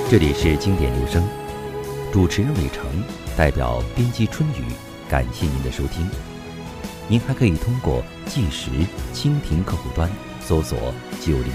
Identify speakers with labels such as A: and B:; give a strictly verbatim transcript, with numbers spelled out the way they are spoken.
A: 这里是经典留声，主持人伟成，代表编辑春雨，感谢您的收听。您还可以通过计时、蜻蜓客户端搜索九零。